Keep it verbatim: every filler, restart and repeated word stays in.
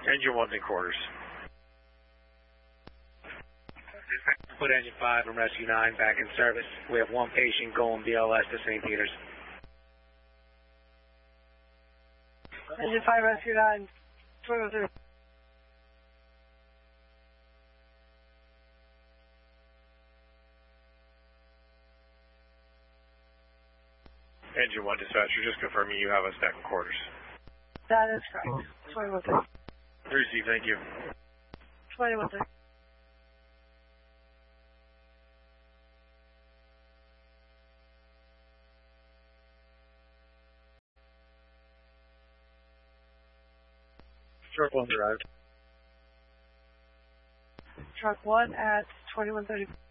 Engine one's in quarters. Put engine five and rescue nine back in service. We have one patient going B L S to Saint Peter's. Engine five, rescue nine, twenty-one thirty. Engine one dispatcher, just confirming you have us back in quarters. That is correct. twenty-one thirty. Receive, thank you. twenty-one thirty. Truck one arrived. Truck one at twenty-one thirty.